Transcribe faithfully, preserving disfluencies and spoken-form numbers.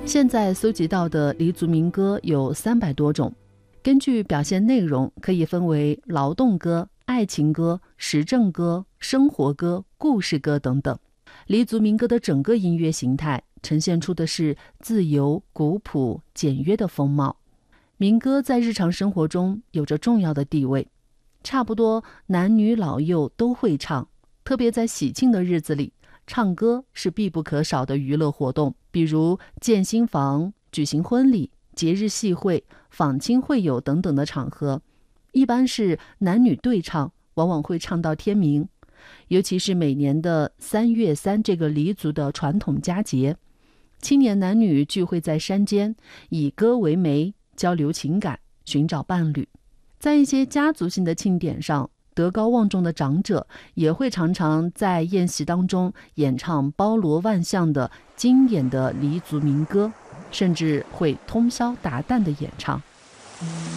现在搜集到的黎族民歌有三百多种，根据表现内容可以分为劳动歌、爱情歌、时政歌、生活歌、故事歌等等。黎族民歌的整个音乐形态呈现出的是自由、古朴、简约的风貌。民歌在日常生活中有着重要的地位，差不多男女老幼都会唱，特别在喜庆的日子里，唱歌是必不可少的娱乐活动，比如建新房、举行婚礼、节日系会、访亲会友等等的场合，一般是男女对唱，往往会唱到天明。尤其是每年的三月三这个黎族的传统佳节，青年男女聚会在山间，以歌为媒，交流情感，寻找伴侣。在一些家族性的庆典上，德高望重的长者也会常常在宴席当中演唱包罗万象的经典的黎族民歌，甚至会通宵达旦的演唱。